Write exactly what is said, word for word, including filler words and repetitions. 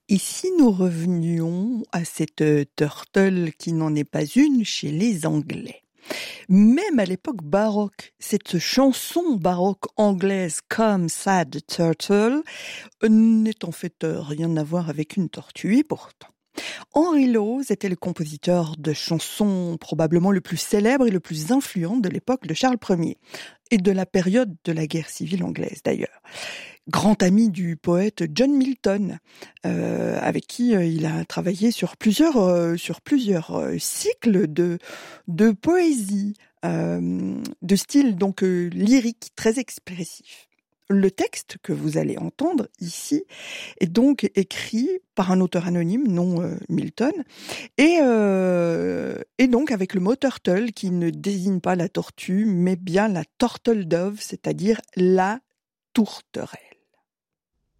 Et si nous revenions à cette euh, turtle qui n'en est pas une chez les Anglais? Même à l'époque baroque, cette chanson baroque anglaise Come Sad Turtle euh, n'est en fait euh, rien à voir avec une tortue et pourtant. Henry Lowes était le compositeur de chansons probablement le plus célèbre et le plus influent de l'époque de Charles Ier et de la période de la guerre civile anglaise d'ailleurs. Grand ami du poète John Milton, euh, avec qui euh, il a travaillé sur plusieurs, euh, sur plusieurs euh, cycles de, de poésie, euh, de style donc euh, lyrique, très expressif. Le texte que vous allez entendre ici est donc écrit par un auteur anonyme, non euh, Milton, et, euh, et donc avec le mot turtle qui ne désigne pas la tortue, mais bien la turtle dove, c'est-à-dire la tourterelle.